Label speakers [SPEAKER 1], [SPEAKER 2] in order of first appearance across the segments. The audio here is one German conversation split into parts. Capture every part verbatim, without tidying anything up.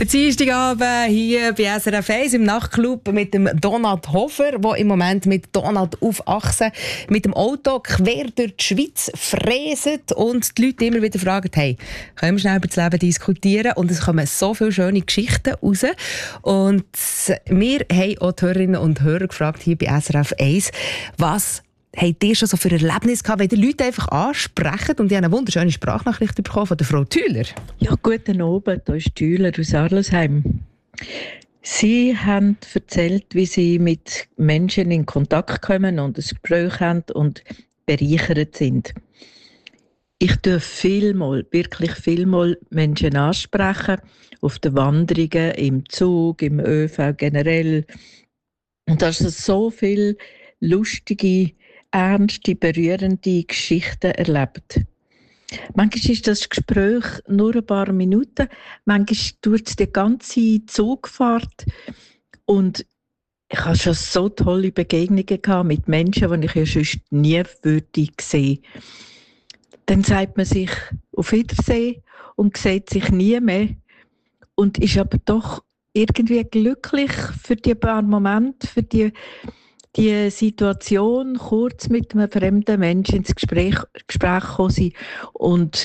[SPEAKER 1] Dienstagabend hier bei S R F eins im Nachtclub mit dem Donat Hofer, der im Moment mit Donat auf Achse mit dem Auto quer durch die Schweiz fräset und die Leute immer wieder fragen, hey, können wir schnell über das Leben diskutieren? Und es kommen so viele schöne Geschichten raus. Und wir haben auch die Hörerinnen und Hörer gefragt hier bei S R F eins, was habt ihr schon so für Erlebnisse gehabt, wenn die Leute einfach ansprechen? Und ich habe eine wunderschöne Sprachnachricht bekommen von der Frau Thüler.
[SPEAKER 2] Ja, guten Abend, hier ist Thüler aus Arlesheim. Sie haben erzählt, wie Sie mit Menschen in Kontakt kommen und ein Gespräch haben und bereichert sind. Ich darf vielmal, wirklich vielmal Menschen ansprechen, auf den Wanderungen, im Zug, im ÖV generell. Und da sind so viele lustige, ernste, berührende Geschichten erlebt. Manchmal ist das Gespräch nur ein paar Minuten, manchmal dauert es die ganze Zugfahrt. Und ich habe schon so tolle Begegnungen gehabt mit Menschen, die ich ja sonst nie würde sehen. Dann sagt man sich auf Wiedersehen und sieht sich nie mehr und ist aber doch irgendwie glücklich für die paar Momente, für die die Situation, kurz mit einem fremden Menschen ins Gespräch, Gespräch gekommen sind und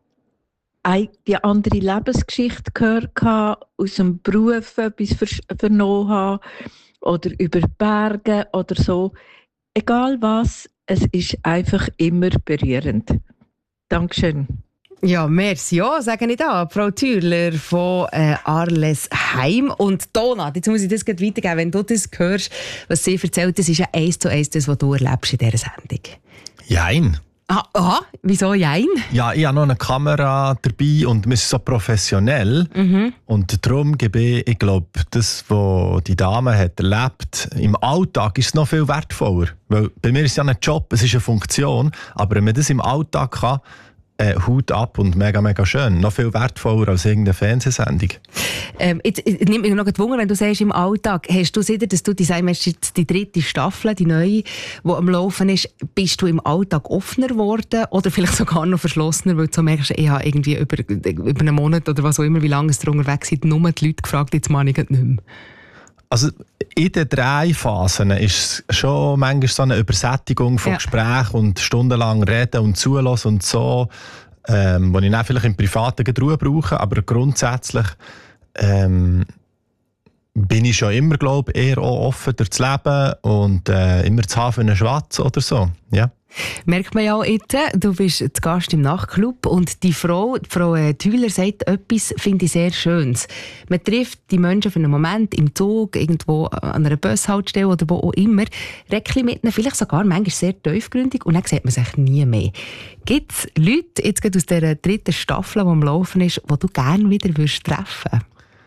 [SPEAKER 2] die andere Lebensgeschichte gehört habe, aus dem Beruf etwas vernommen habe oder über Berge oder so. Egal was, es ist einfach immer berührend. Dankeschön.
[SPEAKER 1] Ja, merci. Ja, sage ich da. Frau Thürler von äh, Arlesheim. Und Donat, jetzt muss ich das gleich weitergeben. Wenn du das hörst, was sie erzählt, das ist ja eins zu eins das, was du erlebst in dieser Sendung.
[SPEAKER 3] Jein.
[SPEAKER 1] Ah, aha, wieso jein?
[SPEAKER 3] Ja, ich habe noch eine Kamera dabei und wir sind so professionell. Mhm. Und darum gebe ich, ich glaube, das, was die Dame hat erlebt, im Alltag ist es noch viel wertvoller. Weil bei mir ist es ja ein Job, es ist eine Funktion, aber wenn man das im Alltag kann, Äh, Hut ab und mega, mega schön. Noch viel wertvoller als irgendeine Fernsehsendung.
[SPEAKER 1] Ähm, jetzt, jetzt nimmt mich noch gewundert, wenn du sagst, im Alltag, hast du seit, dass du die, jetzt die dritte Staffel, die neue, die am Laufen ist, bist du im Alltag offener geworden oder vielleicht sogar noch verschlossener, weil du so merkst, ich habe irgendwie über, über einen Monat oder was auch immer, wie lange es unterwegs sind, nur die Leute gefragt, jetzt mache ich nicht mehr.
[SPEAKER 3] Also in den drei Phasen ist es schon manchmal so eine Übersättigung von ja. Gesprächen und stundenlang reden und zulassen und so, ähm, wo ich dann vielleicht im Privaten Ruhe brauche, aber grundsätzlich ähm, bin ich schon immer, glaube ich, eher auch offen durchs Leben und äh, immer zu haben für einen Schwatz oder so. Ja.
[SPEAKER 1] Merkt man ja auch jetzt, du bist zu Gast im Nachtclub und die Frau, die Frau Thüler, sagt etwas, finde ich sehr Schönes. Man trifft die Menschen für einen Moment im Zug, irgendwo an einer Bushaltestelle oder wo auch immer, redet mit ihnen, vielleicht sogar manchmal sehr tiefgründig und dann sieht man sich nie mehr. Gibt es Leute, jetzt gerade aus dieser dritten Staffel, die am Laufen ist, die du gerne wieder würdest treffen?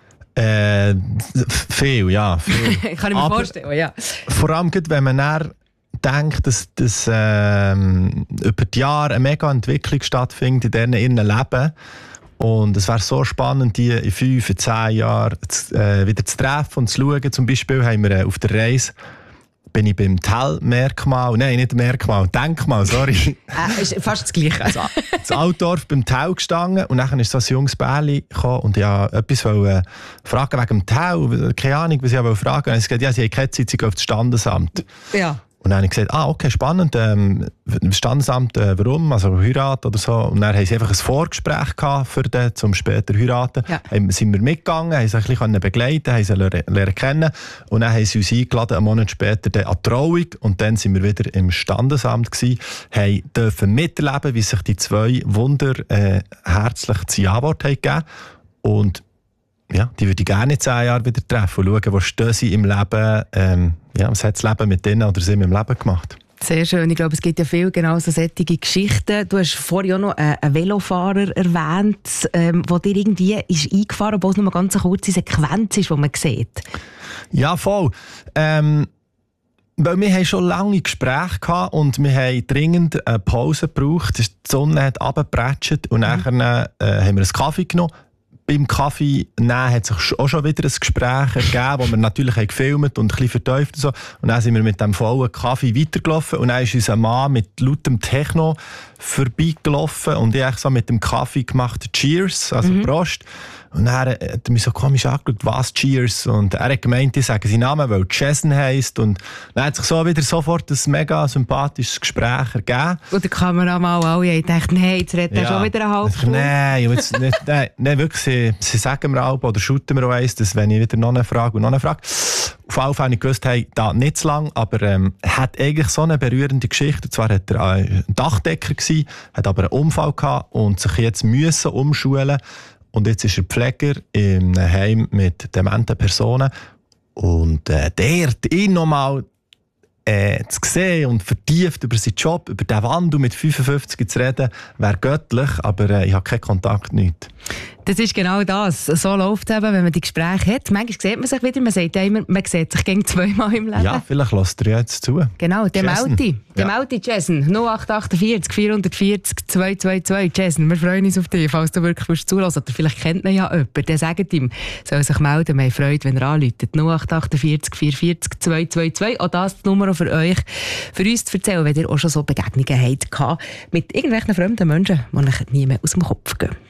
[SPEAKER 3] Äh, viel, ja. Viel.
[SPEAKER 1] Kann ich mir
[SPEAKER 3] Aber
[SPEAKER 1] vorstellen, ja.
[SPEAKER 3] Vor allem, wenn man dann denkt, dass, dass ähm, über die Jahre eine mega Entwicklung stattfindet in deren Leben. Und es wäre so spannend, die in fünf, in zehn Jahren zu, äh, wieder zu treffen und zu schauen. Zum Beispiel haben wir äh, auf der Reise bin ich beim Tell-Merkmal, nein, nicht Merkmal, Denkmal, sorry.
[SPEAKER 1] Äh, ist fast das Gleiche.
[SPEAKER 3] Also, das Altdorf beim Tell gestanden und dann ist so ein junges Bärli gekommen und ich wollte etwas wollte, fragen wegen dem Tell, keine Ahnung, was ich wollte fragen. Und ich gesagt, ja, sie haben keine Zeit, sie gehen auf das Standesamt.
[SPEAKER 1] Ja.
[SPEAKER 3] Und dann habe ich gesagt, ah, okay, spannend, ähm, Standesamt, äh, warum, also Heirat oder so. Und dann haben sie einfach ein Vorgespräch gehabt für den, zum später heiraten. Ja. Dann sind wir mitgegangen, haben sie ein bisschen begleiten, haben sie lernen, lernen kennen. Und dann haben sie uns eingeladen, einen Monat später an die Trauung. Und dann sind wir wieder im Standesamt gewesen, haben dürfen miterleben, wie sich die zwei Wunder äh, herzlich das Ja-Wort haben gegeben. Und ja, die würde ich gerne in zehn Jahren wieder treffen und schauen, wo stehen sie im Leben, ähm, ja, was hat das Leben mit denen oder sie im Leben gemacht.
[SPEAKER 1] Sehr schön. Ich glaube, es gibt ja viele genau so solche Geschichten. Du hast vorhin auch noch einen Velofahrer erwähnt, ähm, der dir irgendwie ist eingefahren, obwohl es nur eine ganz kurze Sequenz ist, die man sieht.
[SPEAKER 3] Ja, voll. Ähm, weil wir haben schon lange Gespräche gehabt und wir haben dringend eine Pause gebraucht. Die Sonne hat runtergepratscht und mhm. nachher äh, haben wir einen Kaffee genommen. Beim Kaffee nehmen hat sich auch schon wieder ein Gespräch ergeben, wo wir natürlich haben gefilmt und ein bisschen vertieft und so. Und dann sind wir mit dem vollen Kaffee weitergelaufen und dann ist unser Mann mit lautem Techno vorbeigelaufen und ich habe so mit dem Kaffee gemacht Cheers, also mhm. Prost. Und dann hat er mich so komisch angeschaut, was Cheers? Und er hat gemeint, ich sage seinen Namen, weil Jason heisst. Und dann hat sich so wieder sofort ein mega sympathisches Gespräch ergeben.
[SPEAKER 1] Und der Kameramann alle haben gedacht, nein, jetzt redet er ja schon wieder eine halbe Stunde.
[SPEAKER 3] Nein, jetzt nicht, nein, nein, wirklich, sie, sie sagen mir auch, oder shooten mir auch eins, dass wenn ich wieder noch eine Frage und noch eine Frage. Auf alle Fälle nicht gewusst, hey, da nicht zu lang, aber ähm, er hat eigentlich so eine berührende Geschichte. Und zwar hat er ein Dachdecker gewesen, hat aber einen Unfall gehabt und sich jetzt müssen umschulen. Und jetzt ist er Pfleger im Heim mit dementen Personen. Und äh, der, ihn nochmal äh, zu sehen und vertieft über seinen Job, über den Wandel mit fünfundfünfzig zu reden, wäre göttlich, aber äh, ich habe keinen Kontakt, nichts.
[SPEAKER 1] Das ist genau das. So läuft es eben, wenn man die Gespräche hat. Manchmal sieht man sich wieder, man sagt ja immer, man sieht sich gegen zweimal im Leben.
[SPEAKER 3] Ja, vielleicht lässt er jetzt zu.
[SPEAKER 1] Genau, der Melti. Der
[SPEAKER 3] ja.
[SPEAKER 1] Melti, Jason, null acht acht vier vier vier null zwei zwei zwei. Jason, wir freuen uns auf dich, falls du wirklich zuhörst. Oder vielleicht kennt ihn ja jemand, der sagt ihm, soll sich melden. Wir haben Freude, wenn er anruft. null acht acht vier vier vier zwei zwei zwei. Auch das ist die Nummer für euch, für uns zu erzählen, wenn ihr auch schon so Begegnungen habt mit irgendwelchen fremden Menschen, die euch nie mehr aus dem Kopf gehen.